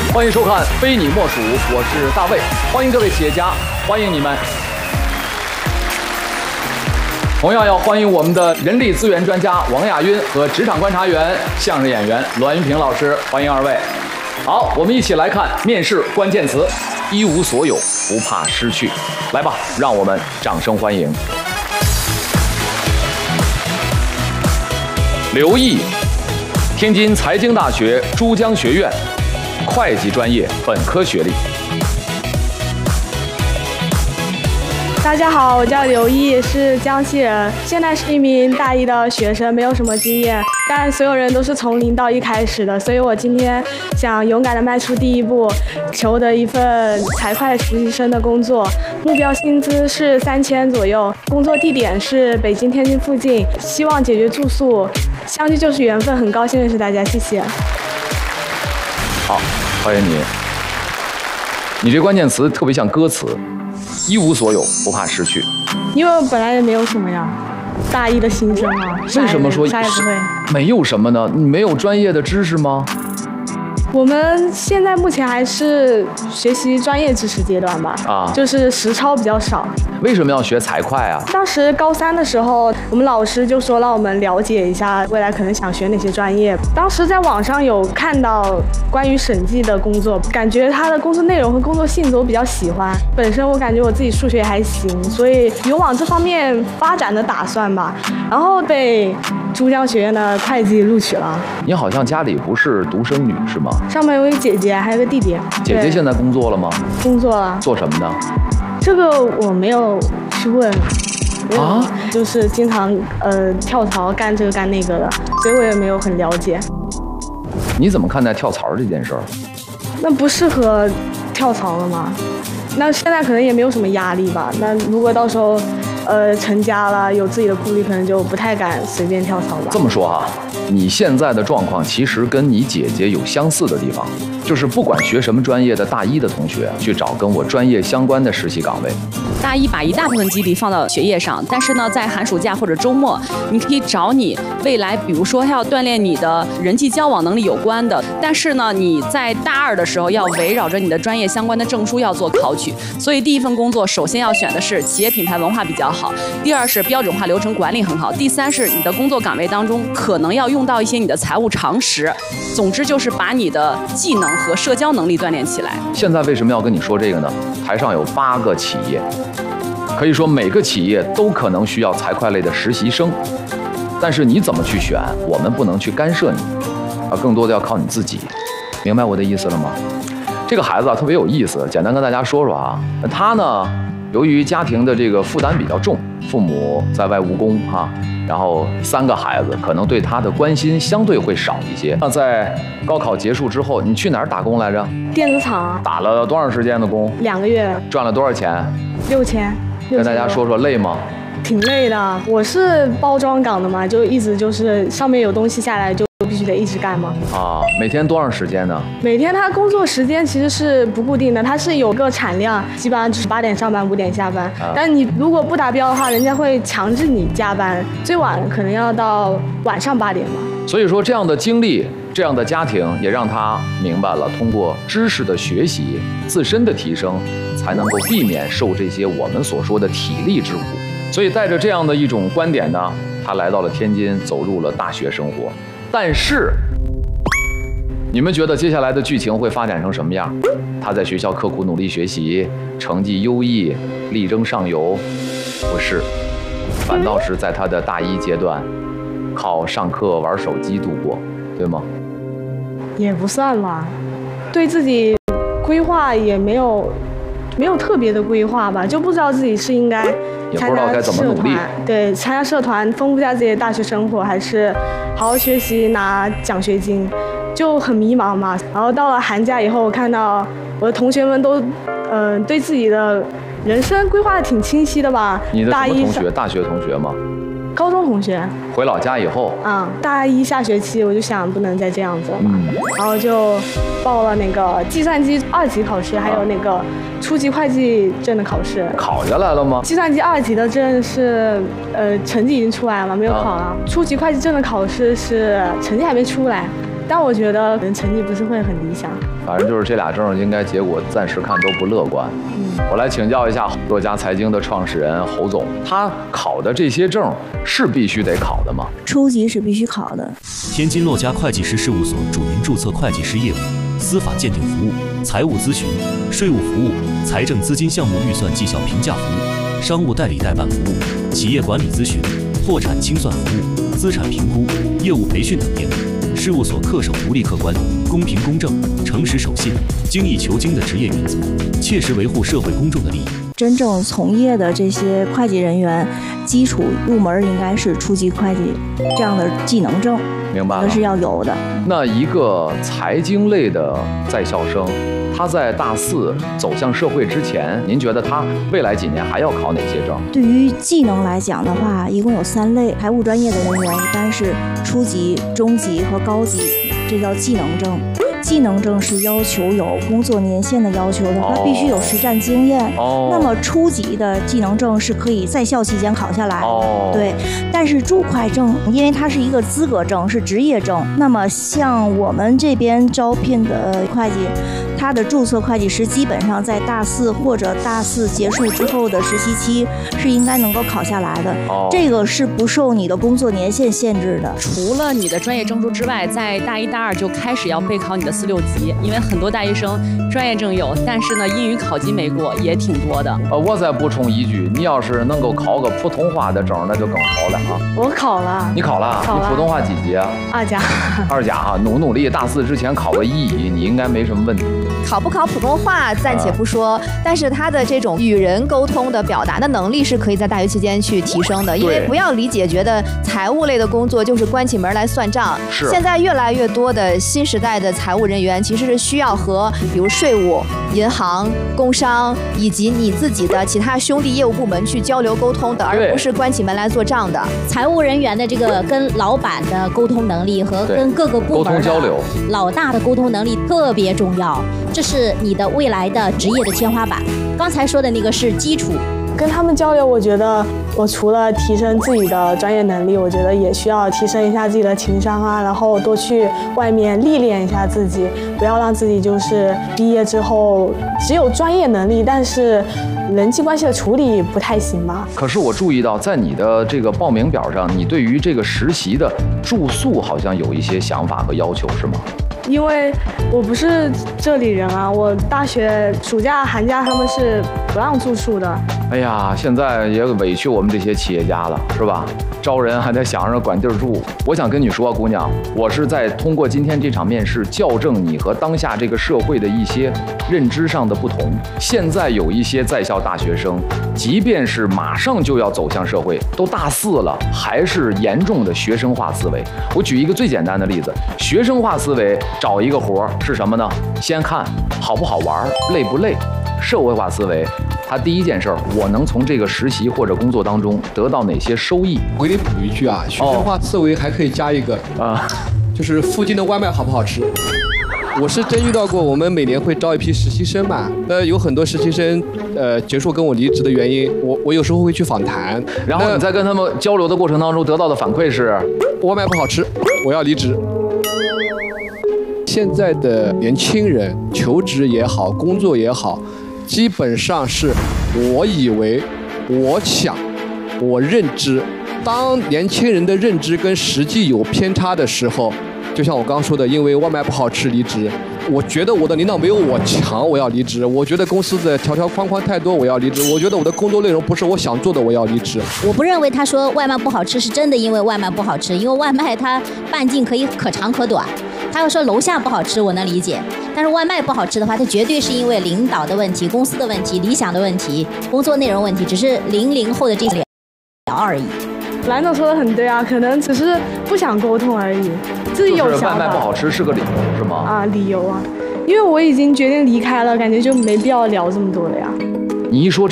欢迎收看《非你莫属》，我是大卫，欢迎各位企业家，欢迎你们。同样要欢迎我们的人力资源专家王亚晕和职场观察员、相声演员栾云平老师，欢迎二位。好，我们一起来看面试关键词：一无所有，不怕失去。来吧，让我们掌声欢迎。刘毅，天津财经大学珠江学院会计专业本科学历。 大家好，我叫刘毅，是江西人，现在是一名大一的学生，没有什么经验，但所有人都是从0到1开始的，所以我今天想勇敢地迈出第一步，求得一份财会实习生的工作，目标薪资是3000左右，工作地点是北京、天津附近，希望解决住宿，相聚就是缘分，很高兴认识大家，谢谢。 好，欢迎你。你这关键词特别像歌词。一无所有，不怕失去。 因为我本来也没有什么呀，大一的新生啊。 为什么说啥也不会？ 没有什么呢？你没有专业的知识吗？ 我们现在目前还是学习专业知识阶段吧，就是实操比较少。 为什么要学财会啊？ 当时高3的时候，我们老师就说让我们了解一下未来可能想学哪些专业。当时在网上有看到关于审计的工作，感觉他的工作内容和工作性质我比较喜欢。本身我感觉我自己数学也还行，所以有往这方面发展的打算吧。然后被珠江学院的会计录取了。 你好像家里不是独生女是吗？ 上面有一个姐姐，还有个弟弟。 姐姐现在工作了吗？ 工作了。 做什么呢？ 这个我没有去问。 啊？ 就是经常跳槽干这个干那个的，所以我也没有很了解。 你怎么看待跳槽这件事儿？ 那不适合跳槽了吗？那现在可能也没有什么压力吧。那如果到时候成家了，有自己的顾虑，可能就不太敢随便跳槽吧。 这么说哈，你现在的状况其实跟你姐姐有相似的地方，就是不管学什么专业的大一的同学，去找跟我专业相关的实习岗位。 大一把一大部分精力放到学业上，但是呢，在寒暑假或者周末，你可以找你未来，比如说要锻炼你的人际交往能力有关的。但是呢，你在大2的时候要围绕着你的专业相关的证书要做考取。所以第一份工作首先要选的是企业品牌文化比较好，第2是标准化流程管理很好，第3是你的工作岗位当中可能要用到一些你的财务常识。总之就是把你的技能和社交能力锻炼起来。 现在为什么要跟你说这个呢？台上有8个企业，可以说每个企业都可能需要财会类的实习生，但是你怎么去选，我们不能去干涉你，更多的要靠你自己。明白我的意思了吗？这个孩子特别有意思，简单跟大家说说啊。他呢，由于家庭的这个负担比较重，父母在外务工然后3个孩子，可能对他的关心相对会少一些。那在高考结束之后，你去哪儿打工来着？ 电子厂。打了多长时间的工 ？2个月。赚了多少钱 ？6000。 跟大家说说累吗？ 挺累的，我是包装岗的嘛，就一直就是上面有东西下来就必须得一直干嘛。 每天多长时间呢？ 每天他工作时间其实是不固定的，他是有个产量，基本上就是8点上班，5点下班。但你如果不达标的话，人家会强制你加班，最晚可能要到晚上8点吧。 所以说这样的经历，这样的家庭也让他明白了，通过知识的学习，自身的提升，才能够避免受这些我们所说的体力之苦。所以带着这样的一种观点呢，他来到了天津，走入了大学生活。但是你们觉得接下来的剧情会发展成什么样？他在学校刻苦努力学习，成绩优异，力争上游？不是，反倒是在他的大一阶段靠上课玩手机度过，对吗？ 也不算吧，对自己规划也没有特别的规划吧，就不知道自己是应该也不知道该怎么努力。 对，参加社团丰富一下自己的大学生活，还是好好学习拿奖学金，就很迷茫嘛。然后到了寒假以后，我看到我的同学们都对自己的人生规划的挺清晰的吧。 你的什么同学？大学同学吗？ 高中同学。 回老家以后， 大一下学期我就想不能再这样子了嘛，然后就报了那个计算机2级考试，还有那个初级会计证的考试。 考下来了吗？ 计算机2级的证是成绩已经出来了，没有考了。初级会计证的考试是成绩还没出来， 但我觉得成绩不是会很理想。 反正就是这俩证应该结果暂时看都不乐观。我来请教一下多家财经的创始人侯总，他考的这些证是必须得考的吗？ 初级是必须考的。 天津洛家会计师事务所主营注册会计师业务、司法鉴定服务、财务咨询、税务服务、财政资金项目预算绩效评价服务、商务代理代办服务、企业管理咨询、破产清算服务、资产评估、业务培训等业务。事务所恪守独立客观、公平公正、诚实守信、精益求精的职业原则，切实维护社会公众的利益。 真正从业的这些会计人员，基础入门应该是初级会计这样的技能证， 明白了， 这是要有的。 那一个财经类的在校生，他在大4走向社会之前，您觉得他未来几年还要考哪些证？ 对于技能来讲的话，一共有3类。财务专业的人员一般是初级、中级和高级，这叫技能证。技能证是要求有工作年限的要求的，它必须有实战经验。那么初级的技能证是可以在校期间考下来。对，但是注会证，因为它是一个资格证，是职业证。那么像我们这边招聘的会计，他的注册会计师基本上在大4或者大4结束之后的实习期是应该能够考下来的。这个是不受你的工作年限限制的。 除了你的专业证书之外，在大1、大2就开始要备考你的4、6级，因为很多大学生专业证有，但是呢英语考级没过也挺多的。 我再补充一句，你要是能够考个普通话的证，那就更好了啊。 我考了。 你考了？你普通话几级啊 ？2甲。 2甲哈，努力，大4之前考个1乙，你应该没什么问题。 考不考普通话暂且不说，但是他的这种与人沟通的表达的能力是可以在大学期间去提升的。因为不要理解觉得财务类的工作就是关起门来算账。 是。 现在越来越多的新时代的财务人员其实是需要和比如税务、银行、工商以及你自己的其他兄弟业务部门去交流沟通的，而不是关起门来做账的。 财务人员的这个跟老板的沟通能力和跟各个部门的交流、 老大的沟通能力特别重要，这是你的未来的职业的天花板。刚才说的那个是基础。 跟他们交流，我觉得我除了提升自己的专业能力，我觉得也需要提升一下自己的情商啊，然后多去外面历练一下自己，不要让自己就是毕业之后只有专业能力，但是人际关系的处理不太行吧。 可是我注意到，在你的这个报名表上，你对于这个实习的住宿好像有一些想法和要求，是吗？ 因为我不是这里人啊，我大学暑假、寒假他们是不让住宿的。 哎呀，现在也委屈我们这些企业家了，是吧？招人还得想着管地儿住。我想跟你说，姑娘，我是在通过今天这场面试校正你和当下这个社会的一些认知上的不同。现在有一些在校大学生，即便是马上就要走向社会，都大4了，还是严重的学生化思维。我举一个最简单的例子，学生化思维找一个活是什么呢？先看好不好玩，累不累。社会化思维，他第一件事儿，我能从这个实习或者工作当中得到哪些收益？ 我给你补一句啊，学生化思维还可以加一个就是附近的外卖好不好吃。我是真遇到过，我们每年会招一批实习生嘛，有很多实习生结束跟我离职的原因，我有时候会去访谈， 然后你在跟他们交流的过程当中得到的反馈是， 外卖不好吃，我要离职。现在的年轻人求职也好，工作也好，基本上是我以为、我想、我认知。当年轻人的认知跟实际有偏差的时候，就像我刚刚说的，因为外卖不好吃离职。我觉得我的领导没有我强，我要离职。我觉得公司的条条框框太多，我要离职。我觉得我的工作内容不是我想做的，我要离职。 我不认为他说外卖不好吃是真的因为外卖不好吃，因为外卖它半径可长可短。他要说楼下不好吃，我能理解，但是外卖不好吃的话，它绝对是因为领导的问题、公司的问题、理想的问题、工作内容问题，只是00后的这些而已。 蓝总说的很对啊，可能只是不想沟通而已，自己有想法。 就是外卖不好吃是个理由是吗？ 啊，理由啊，因为我已经决定离开了，感觉就没必要聊这么多了呀。 你一说